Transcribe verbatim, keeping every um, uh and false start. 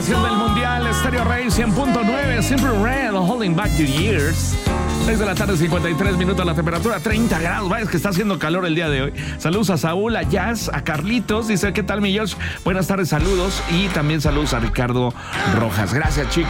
estación del Mundial, Stereo Rey cien punto nueve, Simple Red, Holding Back the Years. seis de la tarde, cincuenta y tres minutos, la temperatura treinta grados. Vaya, es que está haciendo calor el día de hoy. Saludos a Saúl, a Jazz, a Carlitos. Dice, ¿qué tal, mi Josh? Buenas tardes, saludos. Y también saludos a Ricardo Rojas. Gracias, chicos.